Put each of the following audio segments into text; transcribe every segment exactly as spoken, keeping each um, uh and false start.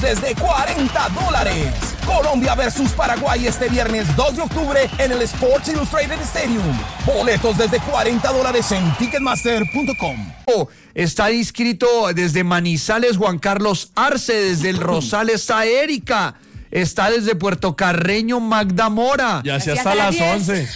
desde cuarenta dólares. Colombia versus Paraguay este viernes dos de octubre en el Sports Illustrated Stadium. Boletos desde cuarenta dólares en ticketmaster punto com. Oh, está inscrito desde Manizales Juan Carlos Arce, desde el Rosal está Erika, está desde Puerto Carreño Magda Mora. Y así hasta las once.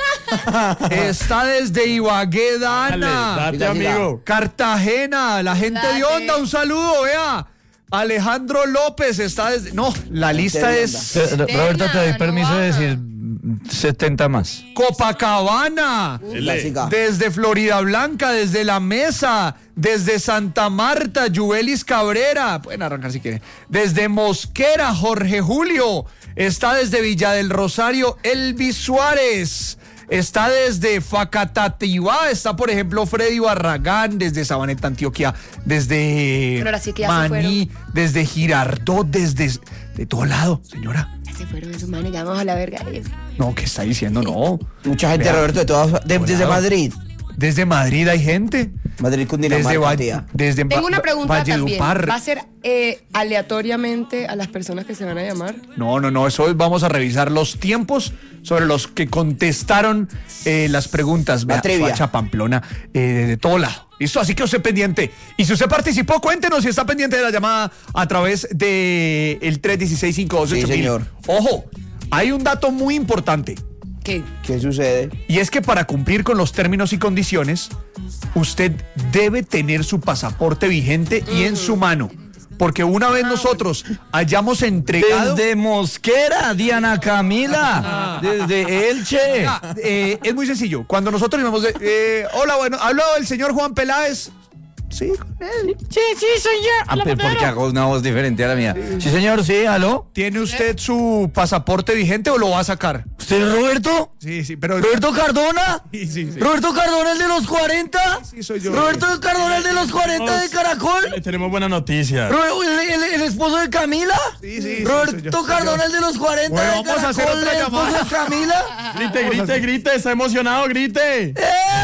Está desde Ibagué Dana. Dale, date, amigo. Cartagena, la gente Date. de Onda, un saludo, vea. Alejandro López está desde... No, la lista es... Te- Roberto, te doy no permiso de baja. decir setenta más. Copacabana, Clásica. desde Florida Blanca, desde La Mesa, desde Santa Marta, Yubelis Cabrera, pueden arrancar si quieren, desde Mosquera, Jorge Julio, está desde Villa del Rosario, Elvis Suárez, está desde Facatativá, está por ejemplo Freddy Barragán, desde Sabaneta, Antioquia, desde Pero ahora sí que ya se Maní, desde Girardot, desde... de todo lado, señora. Ya se fueron esos manes, ya vamos a la verga. No, ¿qué está diciendo? No. Mucha gente, Vea. Roberto, de todas, de- desde Volado. Madrid. Desde Madrid hay gente. Madrid, Desde, Cundinamarca, Va- tía. desde Tengo Va- una pregunta también. Valledupar. ¿Va a ser eh, aleatoriamente a las personas que se van a llamar? No, no, no, eso vamos a revisar los tiempos sobre los que contestaron eh, las preguntas. La Vea, trivia. Suacha, Pamplona, eh, de todo lado. Listo, así que usted pendiente. Y si usted participó, cuéntenos si está pendiente de la llamada a través de el tres uno seis, cinco dos ocho Sí, señor. Ojo, hay un dato muy importante. ¿Qué? ¿Qué sucede? Y es que para cumplir con los términos y condiciones, usted debe tener su pasaporte vigente y en su mano. Porque una vez nosotros hayamos entregado... Desde Mosquera, Diana Camila. Desde Elche. Ah, eh, es muy sencillo. Cuando nosotros llamamos de... eh, hola, bueno, ¿habló el señor Juan Peláez? Sí, con él. Sí, sí, soy yo. Ah, pero porque hago una voz diferente a la mía. Sí, señor, sí, aló. ¿Tiene usted su pasaporte vigente o lo va a sacar? ¿Usted es Roberto? Sí, sí, pero... ¿Roberto Cardona? Sí, sí, sí. ¿Roberto Cardona, el de los cuarenta? Sí, soy yo. ¿Roberto Cardona, el de los cuarenta de Caracol? Eh, Tenemos buena noticia. ¿Ro- ¿El, el- el esposo de Camila? Sí, sí, sí, soy ¿Roberto yo, soy Cardona, yo. el de los cuarenta Bueno, de vamos a hacer Caracol, otra el esposo llamada. de Camila? Grite, grite, grite. Está emocionado, grite. ¡Eh!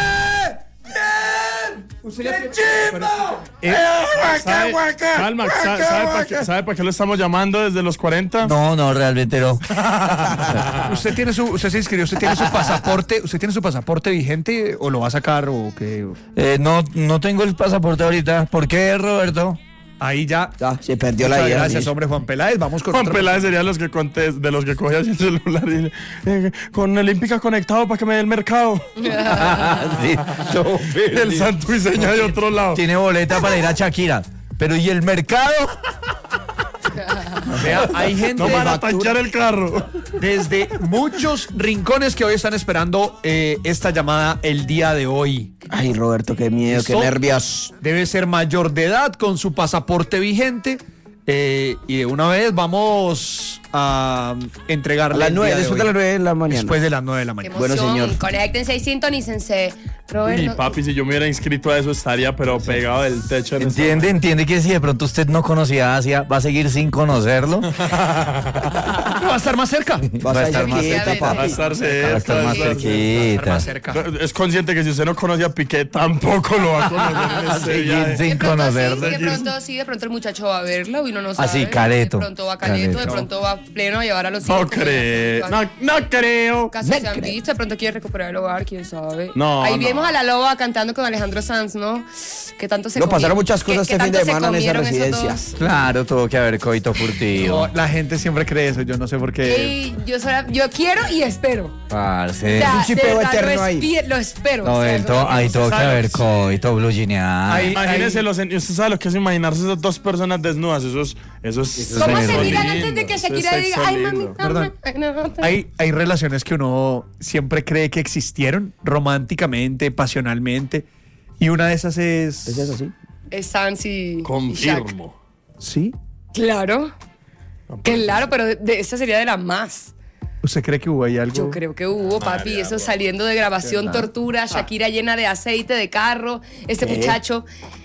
¡Qué chimba! Eh, ¿Sabe, calma, ¿sabe, sabe para qué, sabe para qué lo estamos llamando desde los cuarenta? No, no, realmente no. ¿Usted tiene su, usted se inscribió, usted tiene su pasaporte, usted tiene su pasaporte vigente o lo va a sacar o qué? Eh, no, no tengo el pasaporte ahorita. ¿Por qué, Roberto? Ahí ya. Ya, se perdió la Muchas idea. gracias, hombre Juan Peláez. Vamos con Juan otra- Peláez sería los que conté, de los que cogía así el celular y le- eh, con Olímpica conectado para que me dé el mercado. Sí, no, pero- El santo y seña de otro lado. Tiene boleta para ir a Shakira. Pero ¿y el mercado? Vea, hay gente No van a factura tanquear el carro. desde muchos rincones que hoy están esperando eh, esta llamada el día de hoy. Ay, Roberto, qué miedo, qué ¿Listo? nervios. Debe ser mayor de edad con su pasaporte vigente. eh, y de una vez vamos a entregarle A las el nueve, día después de hoy. las nueve de la mañana. Después de las nueve de la Qué mañana. Bueno, emoción. señor. Conéctense y sintonícense. Robert, Y no- papi, si yo me hubiera inscrito a eso, estaría pero pegado del techo. en esta- Entiende, entiende que si de pronto usted no conocía a Asia, va a seguir sin conocerlo. Va a estar más cerca. Vas Va a a estar más quieta, cerca. Va a papi. estar cerca, Va a estar más va a estar Va a estar más cerquita. cerca. Es consciente que si usted no conoce a Piqué, tampoco lo va a conocer en este Seguir viaje. sin de pronto conocerlo. sí, de pronto sí, de pronto el muchacho va a verlo y uno no sabe. Así, careto. De pronto va careto, de Careto. pronto va pleno a llevar a los No hijos. creo, no, no creo. Casi se han visto, de pronto quiere recuperar el hogar, quién sabe. No, Ahí no. vimos a la loba cantando con Alejandro Sanz, ¿no? Que tanto se No, comi- pasaron muchas que- cosas que este fin tanto de se semana en esa comieron esos residencia. dos. Claro, tuvo que haber coito furtivo. No, la gente siempre cree eso, yo no sé por qué. Ey, yo, sola- yo quiero y espero. Parce. O sea, un de chipeo verdad, eterno lo, ahí. espi- lo espero. No, o sea, él no- to- ahí tuvo que sabe- haber coito, blue gineado. Ahí- Imagínese, los, en- usted sabe lo que es imaginarse esas dos personas desnudas. Eso es. Eso es ¿Cómo Eso se es miran lindo, antes de que eso es Shakira diga, sexo ay, mami, lindo. Perdón. ay, no, no, no"? Hay, hay relaciones que uno siempre cree que existieron románticamente, pasionalmente. Y una de esas es. ¿Es eso, sí? Es Sanz y, y Shaq. Confirmo. ¿Sí? Claro. No puede Claro, pero de, de- esa sería de la más. ¿Usted cree que hubo ahí algo? Yo creo que hubo, papi, María, eso guau. saliendo de grabación, tortura, Shakira llena de aceite de carro, este ¿Qué? muchacho.